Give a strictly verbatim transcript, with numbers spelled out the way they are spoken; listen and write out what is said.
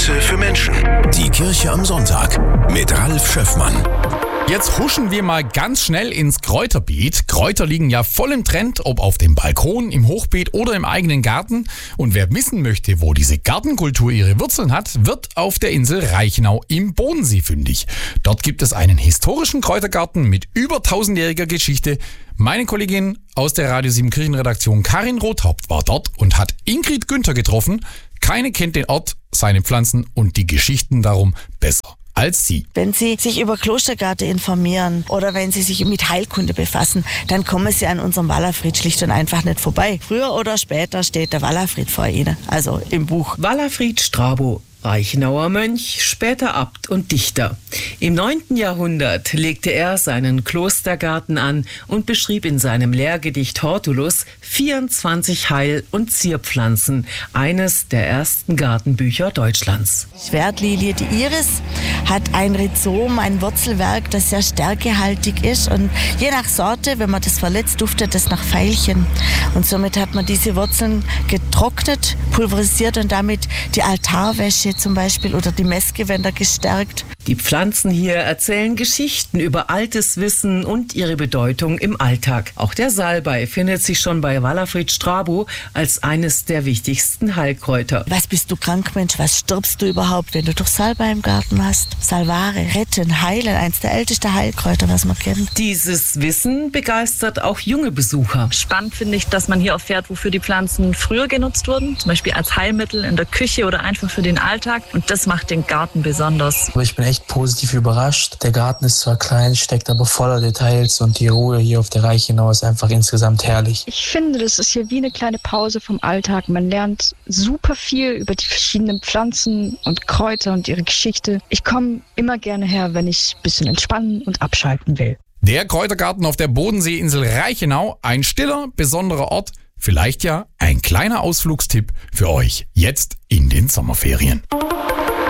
Grüße für Menschen. Die Kirche am Sonntag mit Ralf Schöffmann. Jetzt huschen wir mal ganz schnell ins Kräuterbeet. Kräuter liegen ja voll im Trend, ob auf dem Balkon, im Hochbeet oder im eigenen Garten. Und wer wissen möchte, wo diese Gartenkultur ihre Wurzeln hat, wird auf der Insel Reichenau im Bodensee fündig. Dort gibt es einen historischen Kräutergarten mit über tausendjähriger Geschichte. Meine Kollegin aus der Radio sieben Kirchenredaktion Karin Rothaupt war dort und hat Ingrid Günther getroffen. Keine kennt den Ort, seine Pflanzen und die Geschichten darum besser als Sie. Wenn Sie sich über Klostergärte informieren oder wenn Sie sich mit Heilkunde befassen, dann kommen Sie an unserem Wallafried schlicht und einfach nicht vorbei. Früher oder später steht der Wallafried vor Ihnen, also im Buch. Wallafried Strabo, Reichenauer Mönch, später Abt und Dichter. Im neunten Jahrhundert legte er seinen Klostergarten an und beschrieb in seinem Lehrgedicht Hortulus vierundzwanzig Heil- und Zierpflanzen, eines der ersten Gartenbücher Deutschlands. Die Schwertlilie, die Iris, hat ein Rhizom, ein Wurzelwerk, das sehr stärkehaltig ist. Und je nach Sorte, wenn man das verletzt, duftet das nach Veilchen. Und somit hat man diese Wurzeln getrocknet, pulverisiert und damit die Altarwäsche zum Beispiel oder die Messgewänder gestärkt. Die Pflanzen hier erzählen Geschichten über altes Wissen und ihre Bedeutung im Alltag. Auch der Salbei findet sich schon bei Wallafried Strabo als eines der wichtigsten Heilkräuter. Was bist du krank, Mensch? Was stirbst du überhaupt, wenn du doch Salbei im Garten hast? Salvare, retten, heilen, eins der ältesten Heilkräuter, was man kennt. Dieses Wissen begeistert auch junge Besucher. Spannend finde ich, dass man hier erfährt, wofür die Pflanzen früher genutzt wurden. Zum Beispiel als Heilmittel in der Küche oder einfach für den Alltag. Und das macht den Garten besonders. Ich bin echt positiv überrascht. Der Garten ist zwar klein, steckt aber voller Details und die Ruhe hier auf der Reichenau ist einfach insgesamt herrlich. Ich finde, das ist hier wie eine kleine Pause vom Alltag. Man lernt super viel über die verschiedenen Pflanzen und Kräuter und ihre Geschichte. Ich komme immer gerne her, wenn ich ein bisschen entspannen und abschalten will. Der Kräutergarten auf der Bodenseeinsel Reichenau, ein stiller, besonderer Ort, vielleicht ja ein kleiner Ausflugstipp für euch jetzt in den Sommerferien.